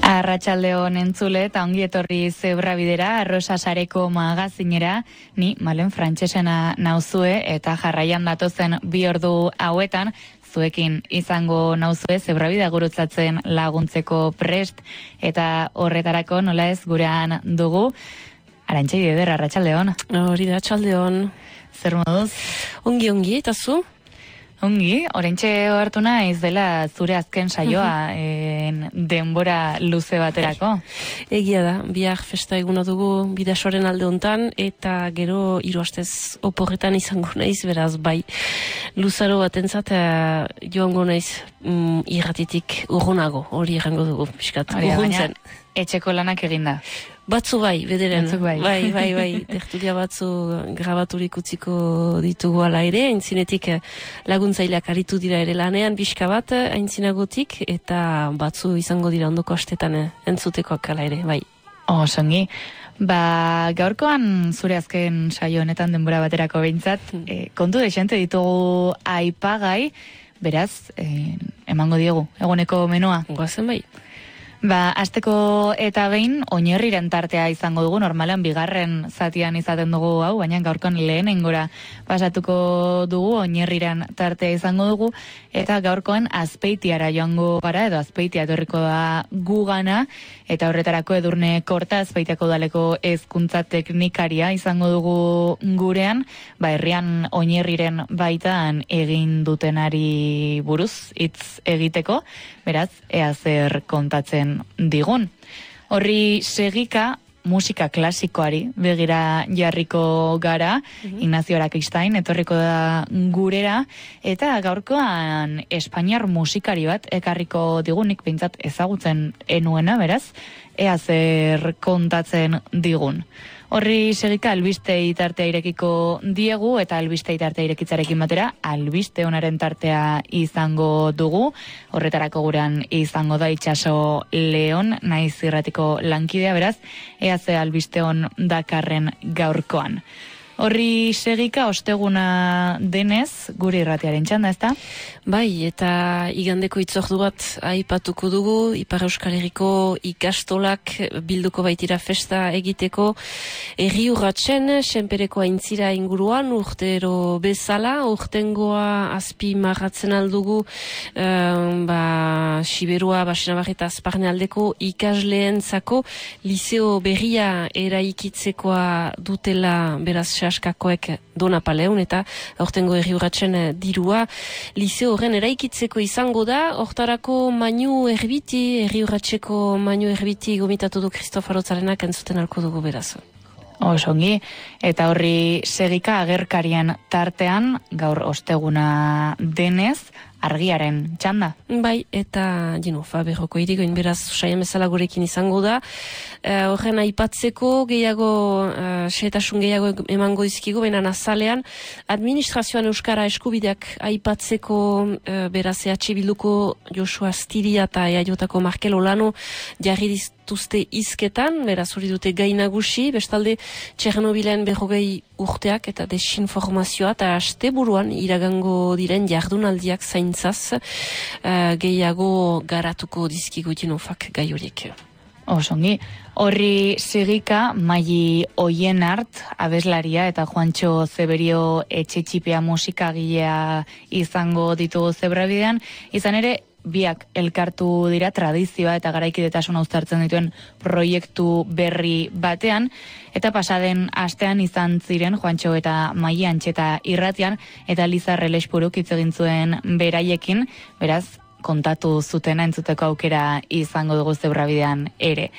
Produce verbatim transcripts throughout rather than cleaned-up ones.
Arratsaldeon entzule eta ongi etorri Zebrabidera, Arrosa Sareko magazinera, ni Malen Frantsesena nauzue eta jarraian datozen bi ordu hauetan zuekin izango nauzue Zebrabida gurutzatzen laguntzeko prest eta horretarako nola ez gurean dugu. Arantxa Idieder, arratsaldeon. Hori da, arratsaldeon. Zer moduz? Ongi, ongi, eta zu? Ongi, oraintxe hartu naiz dela zure azken saioa en, denbora luze baterako. Egia da, bihar festa eguna dugu Bidasoaren alde hontan eta gero hiru astez oporretan izango naiz, beraz bai luzaro batentzat joango naiz mm, irratitik urrunago, hori errango dugu, pixkat, urruntzen. Etxeko lanak eginda. Batzu bai, bederen. Batzu bai. Bai, bai, bai. Tertulia batzu grabaturik utziko ditugu ala ere, aintzinetik laguntzaileak aritu dira ere lanean, bizka bat, aintzinagotik, eta batzu izango dira ondoko astetan entzutekoak ala ere, bai. Oh, songi. Ba, gaurkoan zure azken saio honetan denbora baterako behintzat, hmm. eh, kontu desente ditugu aipagai, beraz, eh, emango diegu, eguneko menua. Goazen bai. Ba, asteko eta behin oinarriren tartea izango dugu, normalan bigarren zatian izaten dugu hau, baina gaurkoan lehenengora pasatuko dugu, oinarriren tartea izango dugu, eta gaurkoan Azpeitiara joango gara, edo Azpeitia etorriko da gugana, eta horretarako Edurne Korta, Azpeitiako udaleko hezkuntza teknikaria izango dugu gurean, ba, herrian oinarriren baitan egin dutenari buruz, hitz egiteko, beraz, ea zer kontatzen digun. Horri segika musika klasikoari begira jarriko gara, mm-hmm. Ignacio Arakistain etorriko da gurera, eta gaurkoan Espainiar musikari bat ekarriko digunik behintzat ezagutzen enuena, beraz, ea zer kontatzen digun. Horri segika albistei tartea irekiko diegu, eta albistei tartea irekitzarekin batera, albiste onaren tartea izango dugu, horretarako gurean izango da Itxaso Leon, naiz irratiko lankidea, beraz, ea ze albiste on dakarren gaurkoan. Horri segika osteguna denez, gure irratiaren txanda, ezta? Bai, eta igandeko itzordu bat aipatuko dugu, Ipar Euskal Herriko ikastolak bilduko baitira festa egiteko herri urratzen, senpereko aintzira inguruan, urtero bezala, urtengoa azpi marratzen aldugu, um, ba, Siberua, Baxenabar eta Azparne aldeko ikasleentzako liceo berria eraikitzekoa dutela beraz askakoek Dona Paleun, eta hortengo herri urratzen dirua liceo horren eraikitzeko izango da, hortarako Mainu Erbiti, herri urratzeko Mainu Erbiti gomitatu du Kristofaro Zarenak entzuten alko dugu beraz. Osongi, eta horri segika agerkarien tartean, gaur osteguna denez, argiaren txanda. Bai, eta jino, Faberroko irigoin beraz saien bezala gurekin izango da. Uh, horren aipatzeko gehiago, uh, xehetasun gehiago emango dizkigu, baina azalean, administrazioan euskara eskubideak aipatzeko uh, beraz E H Bilduko Josu Astiria eta Eajotako Markel Olano jarri dituzte hizketan, beraz hori dute gai nagusi, bestalde Txernobilen berrogei urteak eta desinformazioa eta asteburuan iragango diren jardunaldiak zaintzaz uh, gehiago garatuko dizkigu jinofak gai horiek. Osongi, horri segika Maili Oienart, abeslaria eta Juantxo Zeberio etxetxipea musikagilea izango ditugu Zebrabidean, izan ere biak elkartu dira tradizioa eta garaikidetasuna uztartzen dituen proiektu berri batean, eta pasaden astean izan ziren Juantxo eta Maili Antxeta irratian, eta Lizar Relespuruk hitz egin zuen beraiekin, beraz, kontatu zutena entzuteko aukera izango dugu Zebrabidean ere.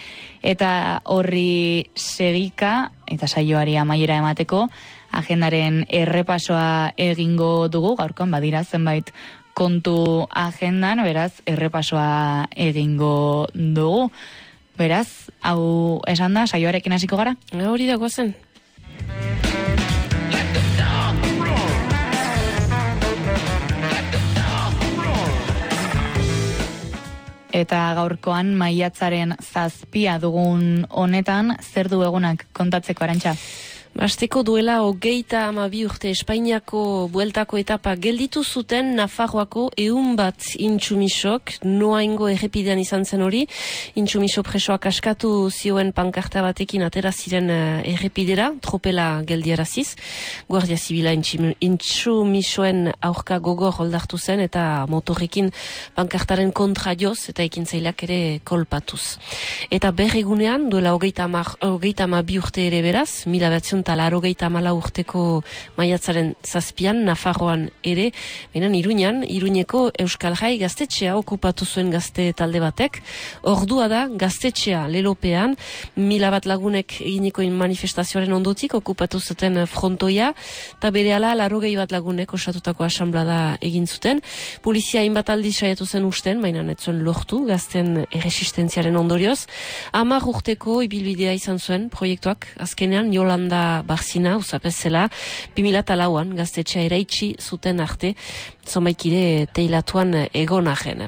Eta horri segika, eta saioari amaiera emateko, agendaren errepasoa egingo dugu, gaurkoan badira zenbait kontu agendan, beraz, errepasoa egingo dugu. Beraz, hau esan da, saioarekin hasiko gara? Hori dago zen. Eta gaurkoan maiatzaren zazpia dugun honetan, zer du egunak kontatzeko, Arantxa? Basteko duela hogeita amabi urte Espainiako bueltako etapa gelditu zuten Nafarroako eun bat intsumisok, noaingo errepidean izan zen hori, intsumiso presoak askatu zioen pankarta batekin atera ziren errepidera, tropela geldiaraziz, Guardia Zibila intsumisoen aurka gogor holdartu zen eta motorrekin pankartaren kontra joz eta ekintzaileak ere kolpatuz. Eta berregunean, duela hogeita amabi urte ere beraz, mila behatzen eta laurogeita hamala urteko maiatzaren zazpian, Nafarroan ere, benen Iruñan, Iruñeko Euskal Jai gaztetxea okupatu zuen gazte talde batek. Ordua da, gaztetxea lelopean, mila bat lagunek eginiko manifestazioaren ondotik okupatu zuten frontoia, eta bere ala laurogei bat lagunek osatutako asamblada egin zuten. Polizia hainbat aldiz saiatu zen usten, baina ez zuen lortu gazten erresistentziaren ondorioz. Hamar urteko ibilbidea izan zuen proiektuak, azkenean Jolanda Barzina, usapezela, bi mila lauan gaztetxea eraitsi zuten arte, zonbaikire teilatuan egon arren.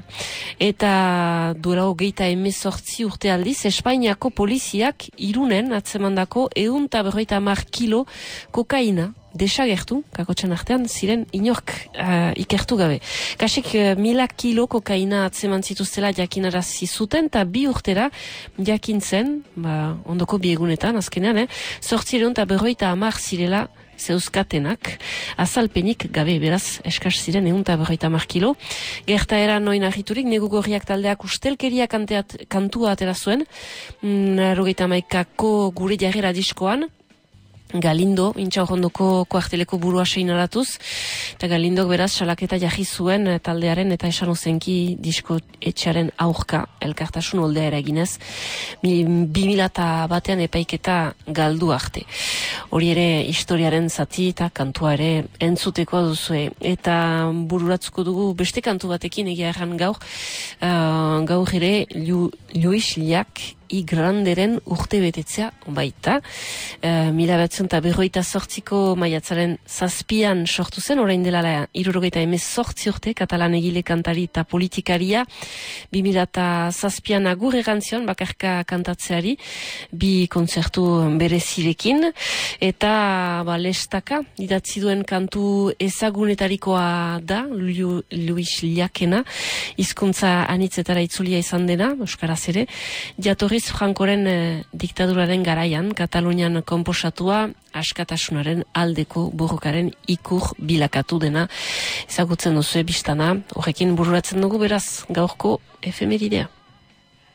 Eta duela hogeita hemezortzi urte aldiz, Espainiako poliziak Irunen atzemandako ehun eta berrogeita hamar kilo kokaina desagertu, kakotxen artean, ziren inork uh, ikertu gabe. Kasik uh, mila kilo kokaina atzeman zituztela jakinarazi zuten, eta bi urtera jakintzen, ba, ondoko biegunetan, azkenean, eh, zortzireun eta berroita hamar zirela zeuzkatenak, azalpenik gabe, beraz, eskaz ziren ehun eta berroita hamar kilo. Gertaera noin argiturik, negu gorriak taldeak ustelkeria kanteat, kantua atera zuen, mm, rogeita hamaikako gure jarrera diskoan, Galindo, intxaurrondoko kuarteleko burua seinaratuz, eta Galindok beraz salaketa jarri zuen taldearen eta esan ozenki disko etxearen aurka elkartasun oldea eraginez, bi mila batean epaiketa galdu arte. Hori ere historiaren zati eta kantua ere entzuteko duzue. Eta bururatzuko dugu beste kantu batekin egia erran gaur, uh, gaur ere Luis Liak I Granderen urte betetzea baita. Uh, mila batzen eta berroita sortziko maiatzaren zazpian sortu zen, orain dela hirurogeita emez sortzi urte, katalan egile kantari eta politikaria, bi mila zazpian agur egantzion bakarka kantatzeari, bi kontzertu berezirekin, eta ba, lestaka, idatzi duen kantu ezagunetarikoa da, Lu, Luis Liakena, hizkuntza anitzetara itzulia izan dena, euskaraz ere, jatorriz Frankoren eh, diktaduraren garaian, Katalunian konposatua, askatasunaren aldeko borrokaren ikur bilakatu dena, ezagutzen duzu biztana, horrekin bururatzen dugu beraz gaurko efemeridea.